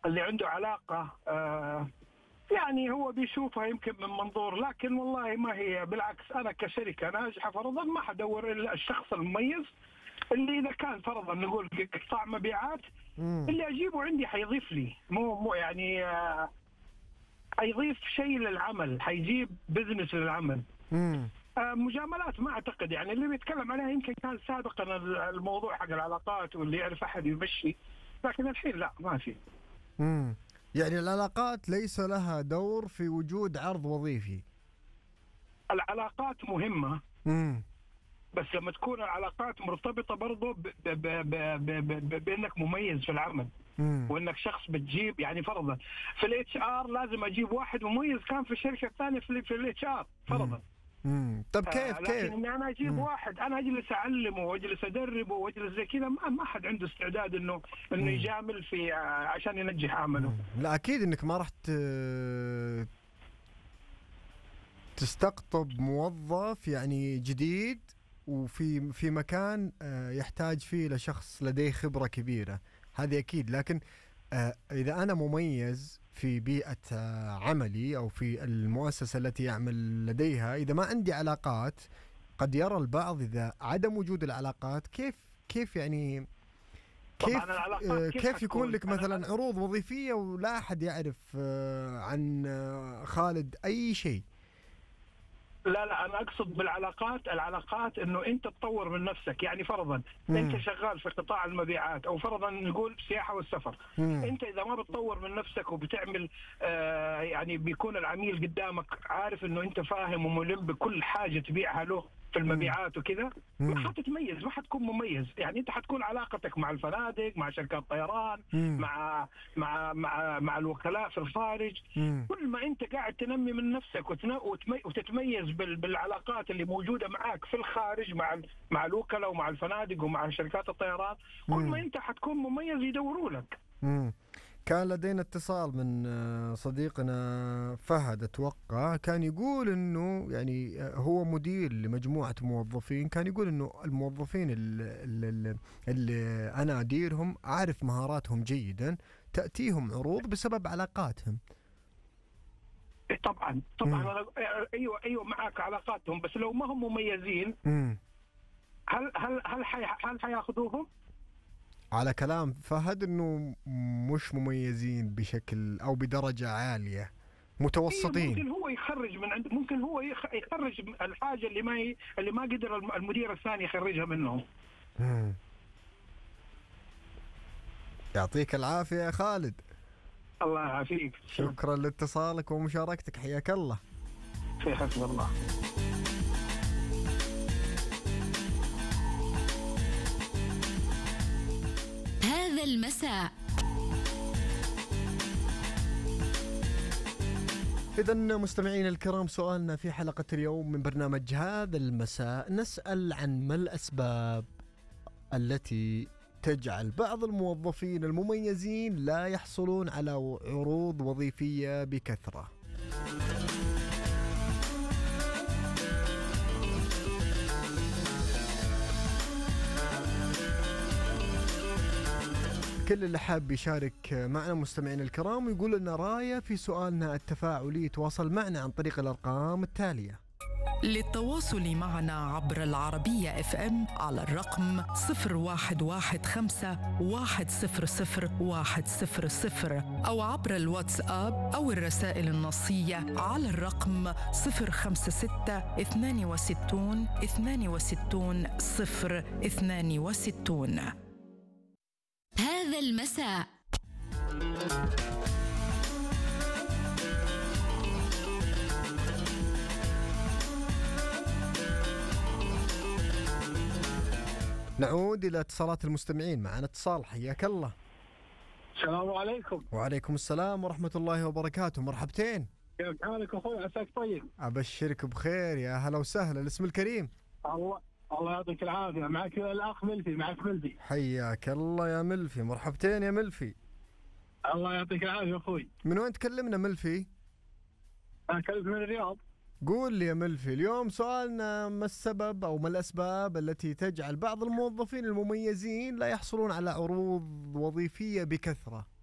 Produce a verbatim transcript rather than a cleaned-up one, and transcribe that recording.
اللي عنده علاقة آه يعني هو بيشوفها يمكن من منظور، لكن والله ما هي، بالعكس أنا كشركة ناجحة فرضا ما حدور إلا الشخص المميز اللي إذا كان فرضا نقول قطاع مبيعات مم. اللي أجيبه عندي حيضيف لي، مو مو يعني آه حيضيف شيء للعمل، حيجيب بزنس للعمل. مم. آه مجاملات ما أعتقد، يعني اللي بيتكلم عليها يمكن كان سابقا الموضوع حق العلاقات واللي يعرف أحد يمشي، لكن الحين لا ما في. مم. يعني العلاقات ليس لها دور في وجود عرض وظيفي. العلاقات مهمة، مم. بس لما تكون العلاقات مرتبطة برضو ب- ب- ب- ب- ب- ب- بأنك مميز في العمل، مم. وأنك شخص بتجيب، يعني فرضا في الاتش ار لازم أجيب واحد مميز كان في الشركة الثانية في في الاتش ار فرضا. مم. طب كيف آه لكن كيف إني أنا أجيب مم. واحد أنا أجلس أعلمه وأجلس أدربه وأجلس زي كذا، ما ما حد عنده استعداد إنه إنه مم. يجامل في آه عشان ينجح عمله. مم. لا أكيد إنك ما راح ت- تستقطب موظف يعني جديد وفي في مكان آه، يحتاج فيه لشخص لديه خبرة كبيرة، هذه أكيد. لكن آه، إذا أنا مميز في بيئة آه، عملي أو في المؤسسة التي يعمل لديها، إذا ما عندي علاقات، قد يرى البعض إذا عدم وجود العلاقات كيف كيف يعني كيف طبعا العلاقات آه، كيف كيف يكون حتكون؟ لك أنا- مثلا عروض وظيفية ولا أحد يعرف آه، عن آه، خالد أي شيء. لا لا انا اقصد بالعلاقات، العلاقات انه انت تطور من نفسك، يعني فرضا مم. انت شغال في قطاع المبيعات او فرضا نقول السياحه والسفر، مم. انت اذا ما بتطور من نفسك وبتعمل آه يعني بيكون العميل قدامك عارف انه انت فاهم وملم بكل حاجه تبيعها له في المبيعات وكذا، ما مم. حتتميز، ما حتكون مميز. يعني انت حتكون علاقتك مع الفنادق، مع شركات طيران، مم. مع مع مع مع الوكلاء في الخارج، مم. كل ما انت قاعد تنمي من نفسك وتن- وتمي- وتتميز بال- بالعلاقات اللي موجوده معاك في الخارج مع ال- مع الوكلاء ومع الفنادق ومع شركات الطيران، كل مم. ما انت حتكون مميز يدوروا لك. مم. كان لدينا اتصال من آه، صديقنا فهد أتوقع، كان يقول إنه يعني آه، هو مدير لمجموعة موظفين، كان يقول إنه الموظفين اللي, اللي أنا أديرهم أعرف مهاراتهم جيدا، تأتيهم عروض بسبب علاقاتهم. إيه طبعا طبعا أنا ايوه ايوه معك علاقاتهم، بس لو ما هم مميزين مم. هل هل هل حي هل حياخذوهم؟ على كلام فهد إنه مش مميزين بشكل أو بدرجة عالية، إيه متوسطين. ممكن هو يخرج من عند، ممكن هو يخ- يخرج الحاجه اللي ما ي... اللي ما قدر الم- المدير الثاني يخرجها منهم. مم. يعطيك العافية يا خالد. الله يعافيك. شكرا لاتصالك ومشاركتك، حياك الله. في حسب الله. هذا المساء. إذا مستمعين الكرام، سؤالنا في حلقة اليوم من برنامج هذا المساء نسأل عن ما الأسباب التي تجعل بعض الموظفين المميزين لا يحصلون على عروض وظيفية بكثرة. كل اللي حاب يشارك معنا مستمعين الكرام ويقول لنا رايه في سؤالنا التفاعلي يتواصل معنا عن طريق الأرقام التالية. للتواصل معنا عبر العربية اف ام على الرقم صفر واحد واحد خمسة واحد صفر صفر واحد صفر صفر، أو عبر الواتساب أو الرسائل النصية على الرقم صفر خمسة ستة اثنان وستون اثنان وستون صفر اثنان وستون. هذا المساء. نعود إلى اتصالات المستمعين. معنا اتصال، حياك الله. السلام عليكم. وعليكم السلام ورحمة الله وبركاته، مرحبتين. كيف حالك اخوي؟ عساك طيب؟ أبشرك بخير، يا هلا وسهلا. الاسم الكريم؟ الله الله يعطيك العافيه. معك الاخ ملفي، معك ملفي. حياك الله يا ملفي، مرحبتين يا ملفي. الله يعطيك العافيه اخوي. من وين تكلمنا ملفي؟ انا كلمت من الرياض. قول لي يا ملفي، اليوم سؤالنا ما السبب أو ما الأسباب التي تجعل بعض الموظفين المميزين لا يحصلون على عروض وظيفية بكثرة؟